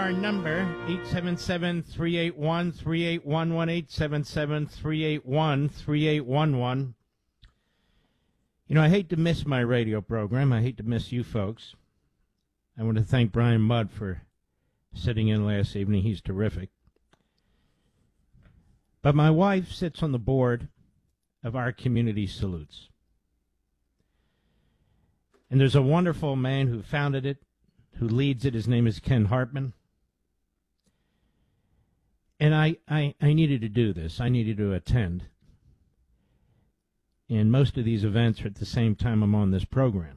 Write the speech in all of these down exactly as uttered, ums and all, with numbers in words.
our number, eight seven seven, three eight one, three eight one one, eight seven seven, three eight one, three eight one one. You know, I hate to miss my radio program. I hate to miss you folks. I want to thank Brian Mudd for sitting in last evening. He's terrific. But my wife sits on the board of Our Community Salutes. And there's a wonderful man who founded it, who leads it. His name is Ken Hartman. And I, I, I needed to do this. I needed to attend. And most of these events are at the same time I'm on this program.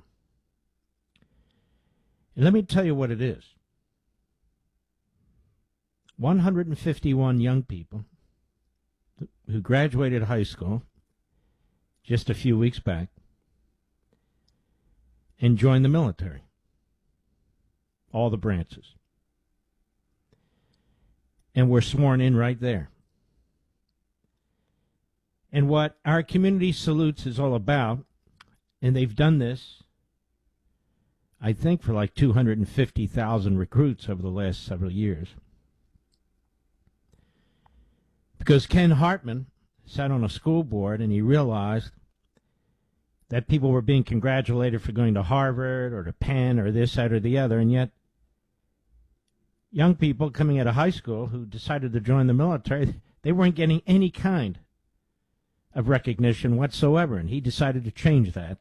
And let me tell you what it is. one hundred fifty-one young people who graduated high school just a few weeks back and joined the military. All the branches. And were sworn in right there. And what Our Community Salutes is all about, and they've done this, I think, for like two hundred fifty thousand recruits over the last several years. Because Ken Hartman sat on a school board and he realized that people were being congratulated for going to Harvard or to Penn or this, that, or the other, and yet young people coming out of high school who decided to join the military, they weren't getting any kind of recognition whatsoever, and he decided to change that.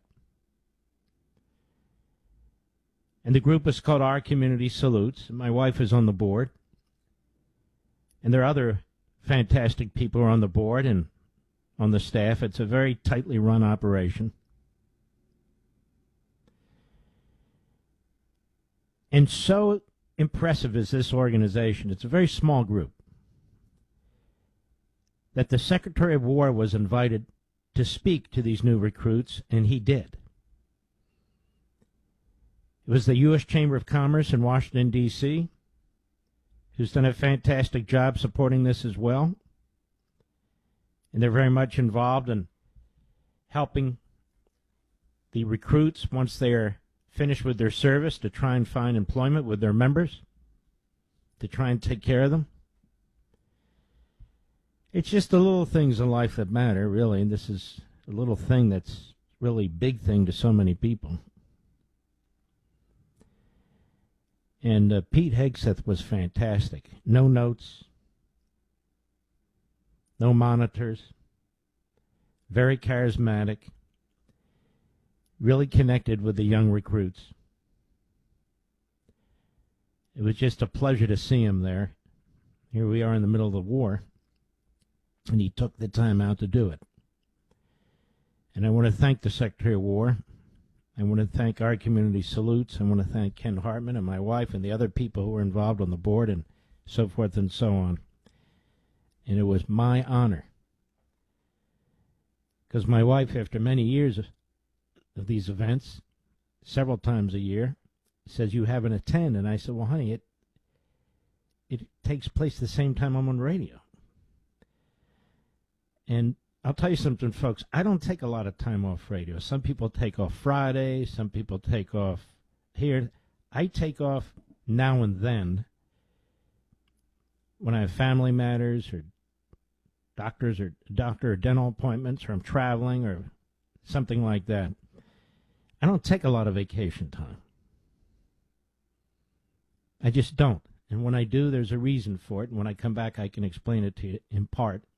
And the group is called Our Community Salutes. My wife is on the board, and there are other fantastic people who are on the board and on the staff. It's a very tightly run operation. And so impressive is this organization, it's a very small group, that the Secretary of War was invited to speak to these new recruits, and he did. It was the U S Chamber of Commerce in Washington, D C, who's done a fantastic job supporting this as well. And they're very much involved in helping the recruits, once they are finished with their service, to try and find employment with their members, to try and take care of them. It's just the little things in life that matter, really, and this is a little thing that's really a big thing to so many people. And uh, Pete Hegseth was fantastic. No notes, no monitors, very charismatic, really connected with the young recruits. It was just a pleasure to see him there. Here we are in the middle of the war, and he took the time out to do it. And I want to thank the Secretary of War. I want to thank Our Community Salutes. I want to thank Ken Hartman and my wife and the other people who were involved on the board and so forth and so on. And it was my honor. Because my wife, after many years of, of these events, several times a year, says, you haven't attended. And I said, well, honey, it, it takes place the same time I'm on radio. And I'll tell you something, folks. I don't take a lot of time off radio. Some people take off Friday. Some people take off here. I take off now and then when I have family matters or doctors or doctor or dental appointments, or I'm traveling or something like that. I don't take a lot of vacation time. I just don't. And when I do, there's a reason for it. And when I come back, I can explain it to you in part.